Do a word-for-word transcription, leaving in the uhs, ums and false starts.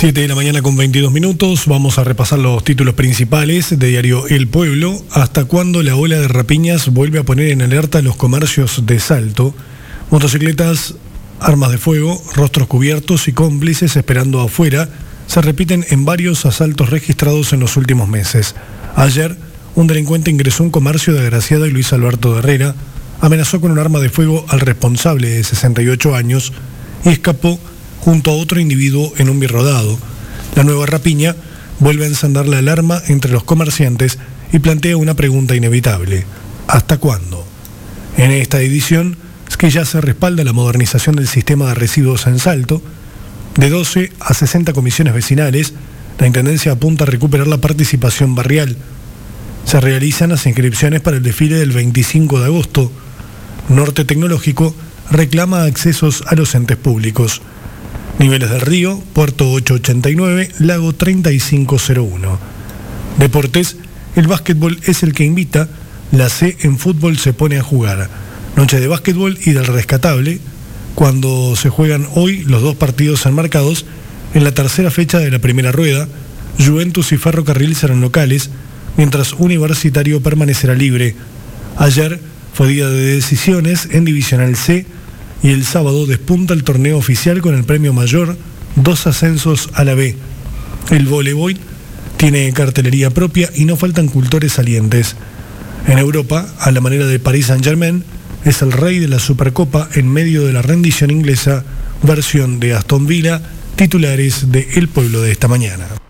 siete de la mañana con veintidós minutos, vamos a repasar los títulos principales de diario El Pueblo. ¿Hasta cuándo la ola de rapiñas vuelve a poner en alerta los comercios de Salto? Motocicletas, armas de fuego, rostros cubiertos y cómplices esperando afuera se repiten en varios asaltos registrados en los últimos meses. Ayer, un delincuente ingresó a un comercio de Agraciada y Luis Alberto de Herrera, amenazó con un arma de fuego al responsable de sesenta y ocho años y escapó junto a otro individuo en un birrodado. La nueva rapiña vuelve a encender la alarma entre los comerciantes y plantea una pregunta inevitable: ¿hasta cuándo? En esta edición, Skilla se respalda la modernización del sistema de residuos en Salto. De doce a sesenta comisiones vecinales, la Intendencia apunta a recuperar la participación barrial. Se realizan las inscripciones para el desfile del veinticinco de agosto. Norte Tecnológico reclama accesos a los entes públicos. Niveles del río, Puerto ochocientos ochenta y nueve, Lago treinta y cinco cero uno. Deportes, el básquetbol es el que invita, la C en fútbol se pone a jugar. Noche de básquetbol y del rescatable, cuando se juegan hoy los dos partidos enmarcados en la tercera fecha de la primera rueda. Juventus y Ferrocarril serán locales, mientras Universitario permanecerá libre. Ayer fue día de decisiones en Divisional C, y el sábado despunta el torneo oficial con el premio mayor, dos ascensos a la B. El voleibol tiene cartelería propia y no faltan cultores salientes. En Europa, a la manera de Paris Saint-Germain, es el rey de la Supercopa en medio de la rendición inglesa, versión de Aston Villa, titulares de El Pueblo de esta mañana.